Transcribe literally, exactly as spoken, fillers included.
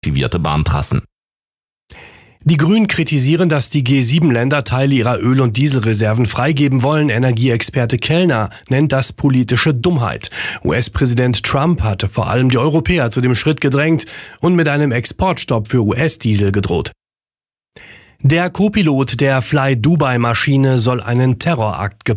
motivierte Bahntrassen. Die Grünen kritisieren, dass die G sieben Länder Teile ihrer Öl- und Dieselreserven freigeben wollen. Energieexperte Kellner nennt das politische Dummheit. U S-Präsident Trump hatte vor allem die Europäer zu dem Schritt gedrängt und mit einem Exportstopp für U S-Diesel gedroht. Der Co-Pilot der Fly Dubai-Maschine soll einen Terrorakt geplant